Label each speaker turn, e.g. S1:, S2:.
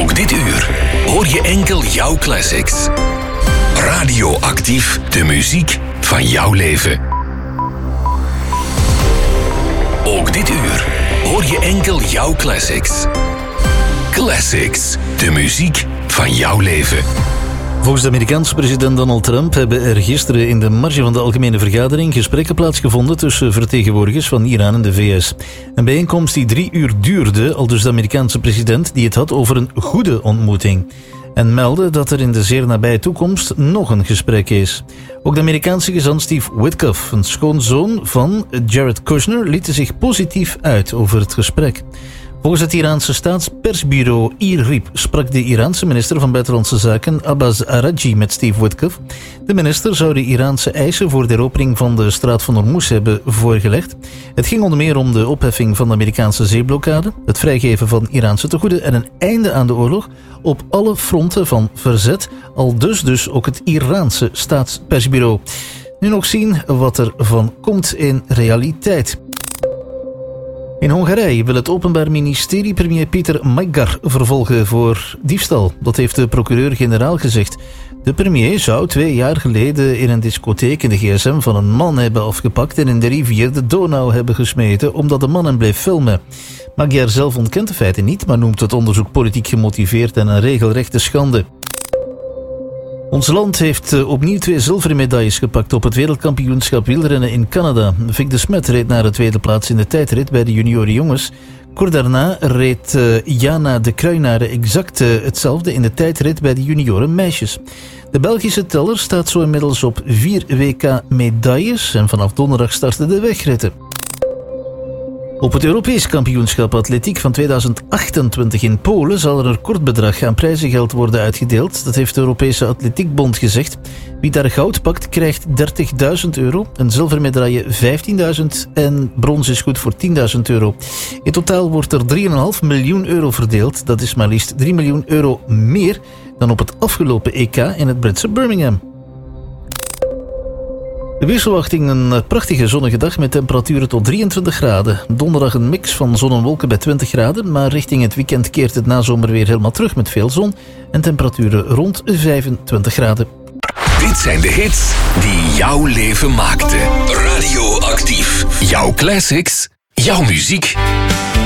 S1: Ook dit uur hoor je enkel jouw classics. Radioactief, de muziek van jouw leven. Ook dit uur hoor je enkel jouw classics. Classics, de muziek van jouw leven.
S2: Volgens de Amerikaanse president Donald Trump hebben er gisteren in de marge van de Algemene Vergadering gesprekken plaatsgevonden tussen vertegenwoordigers van Iran en de VS. Een bijeenkomst die 3 uur duurde, aldus de Amerikaanse president die het had over een goede ontmoeting. En meldde dat er in de zeer nabije toekomst nog een gesprek is. Ook de Amerikaanse gezant Steve Witkoff, een schoonzoon van Jared Kushner, liet zich positief uit over het gesprek. Volgens het Iraanse staatspersbureau IRIB sprak de Iraanse minister van Buitenlandse Zaken Abbas Araghchi met Steve Witkoff. De minister zou de Iraanse eisen voor de heropening van de straat van Hormuz hebben voorgelegd. Het ging onder meer om de opheffing van de Amerikaanse zeeblokkade, het vrijgeven van Iraanse tegoeden en een einde aan de oorlog op alle fronten van verzet, aldus dus ook het Iraanse staatspersbureau. Nu nog zien wat er van komt in realiteit. In Hongarije wil het Openbaar Ministerie premier Peter Magyar vervolgen voor diefstal. Dat heeft de procureur-generaal gezegd. De premier zou 2 jaar geleden in een discotheek in de gsm van een man hebben afgepakt en in de rivier de Donau hebben gesmeten omdat de man hem bleef filmen. Magyar zelf ontkent de feiten niet, maar noemt het onderzoek politiek gemotiveerd en een regelrechte schande. Ons land heeft opnieuw 2 zilveren medailles gepakt op het wereldkampioenschap wielrennen in Canada. Vic de Smet reed naar de 2e plaats in de tijdrit bij de junioren jongens. Kort daarna reed Jana de Kruinare exact hetzelfde in de tijdrit bij de junioren meisjes. De Belgische teller staat zo inmiddels op 4 WK-medailles en vanaf donderdag starten de wegritten. Op het Europees kampioenschap atletiek van 2028 in Polen zal er een recordbedrag aan prijzengeld worden uitgedeeld. Dat heeft de Europese Atletiekbond gezegd. Wie daar goud pakt krijgt €30.000, een zilvermedaille €15.000 en brons is goed voor €10.000. In totaal wordt er €3,5 miljoen verdeeld. Dat is maar liefst €3 miljoen meer dan op het afgelopen EK in het Britse Birmingham. De weersverwachting: een prachtige zonnige dag met temperaturen tot 23 graden. Donderdag een mix van zon en wolken bij 20 graden, maar richting het weekend keert het nazomerweer helemaal terug met veel zon en temperaturen rond 25 graden.
S1: Dit zijn de hits die jouw leven maakten. Radioactief. Jouw classics, jouw muziek.